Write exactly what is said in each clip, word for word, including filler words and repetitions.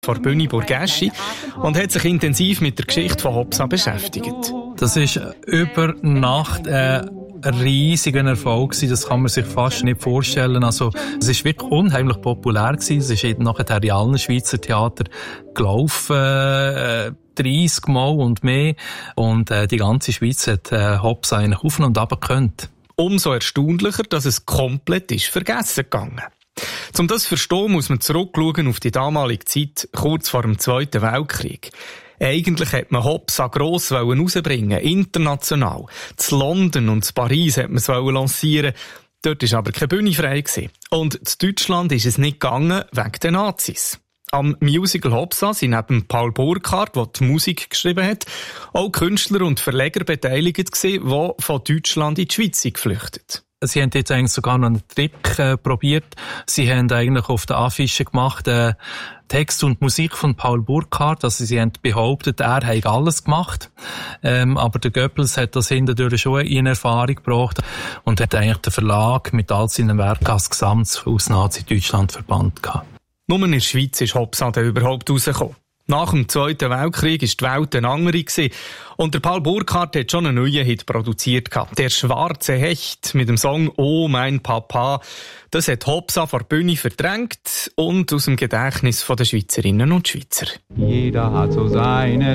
von Bühne Burgaschi und hat sich intensiv mit der Geschichte von Hopsa beschäftigt. Das ist über Nacht äh ein riesiger Erfolg gewesen, das kann man sich fast nicht vorstellen. Also, es ist wirklich unheimlich populär gewesen. Es ist eben nachher in allen Schweizer Theatern gelaufen, äh, dreissig Mal und mehr. Und äh, die ganze Schweiz hat äh, Hopsa eigentlich auf und runter gekannt. Umso erstaunlicher, dass es komplett ist vergessen gegangen. Um das zu verstehen, muss man zurückschauen auf die damalige Zeit, kurz vor dem Zweiten Weltkrieg. Eigentlich hätte man Hopsa gross rausbringen, international. Zu London und zu Paris hätte man es lancieren. Dort war aber keine Bühne frei. Und in Deutschland ist es nicht gegangen wegen den Nazis. Am Musical Hopsa sind neben Paul Burkhardt, der die Musik geschrieben hat, auch Künstler und Verleger beteiligt gewesen, die von Deutschland in die Schweiz geflüchtet. Sie haben jetzt eigentlich sogar noch einen Trick äh, probiert. Sie haben eigentlich auf der Affische gemacht, äh, Text und Musik von Paul Burkhardt. Also sie haben behauptet, er habe alles gemacht. Ähm, aber der Goebbels hat das hintendurch schon in Erfahrung gebracht und hat eigentlich den Verlag mit all seinen Werken als Gesamt aus Nazi-Deutschland verbannt gehabt. Nur in der Schweiz ist Hopsa dann überhaupt rausgekommen. Nach dem Zweiten Weltkrieg war die Welt eine andere und der Paul Burkhardt hat schon einen neuen Hit produziert. Der schwarze Hecht mit dem Song «Oh, mein Papa». Das hat Hopsa vor der Bühne verdrängt und aus dem Gedächtnis der Schweizerinnen und Schweizer. Jeder hat so seine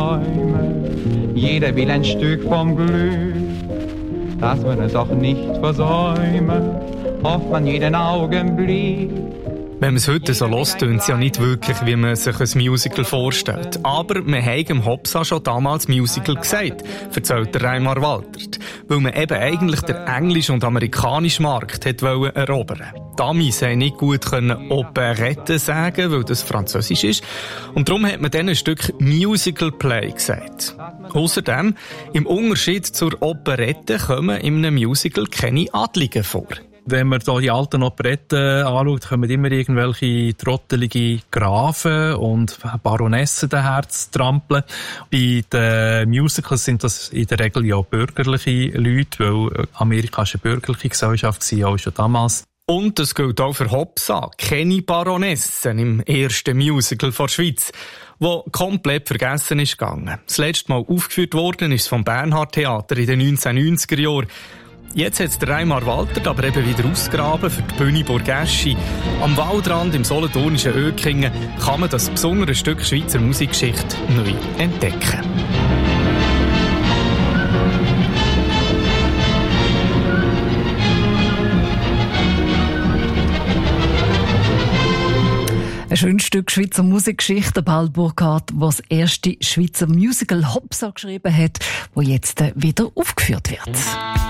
Träume, jeder will ein Stück vom Glück, dass man es auch nicht versäume, hofft man jeden Augenblick. Wenn man es heute so hört, tönt es ja nicht wirklich, wie man sich ein Musical vorstellt. Aber man hat dem Hopsa schon damals Musical gesagt, erzählt der Reimar Waltert. Weil man eben eigentlich den englischen und amerikanischen Markt hat erobern wollte. Die Amis haben nicht gut Operette sagen, weil das Französisch ist. Und darum hat man dann ein Stück Musical Play gesagt. Außerdem, im Unterschied zur Operette kommen in einem Musical keine Adligen vor. Wenn man da die alten Operetten anschaut, kommen immer irgendwelche trottelige Grafen und Baronessen daher zu trampeln. Bei den Musicals sind das in der Regel ja bürgerliche Leute, weil Amerika ist eine bürgerliche Gesellschaft war, auch schon damals. Und das gilt auch für Hopsa. Keine Baronessen im ersten Musical der Schweiz, wo komplett vergessen ist gegangen. Das letzte Mal aufgeführt worden ist vom Bernhard Theater in den neunzehnhundertsiger Jahren. Jetzt hat es der Reimar Waltert aber eben wieder ausgraben für die Bühne Burgaschi. Am Waldrand im solothurnischen Ökingen kann man das besondere Stück Schweizer Musikgeschichte neu entdecken. Ein schönes Stück Schweizer Musikgeschichte, Paul Burkhardt, der das erste Schweizer Musical Hopsa geschrieben hat, das jetzt wieder aufgeführt wird.